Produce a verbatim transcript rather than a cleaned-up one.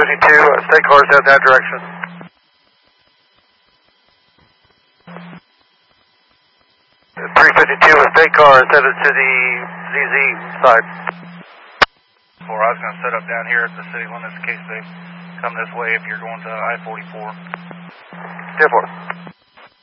fifty-two, uh, state cars head that direction. three fifty-two, uh, state cars headed to the Z Z side. Four, I was going to set up down here at the city limits in case they come this way if you're going to I forty-four. ten four.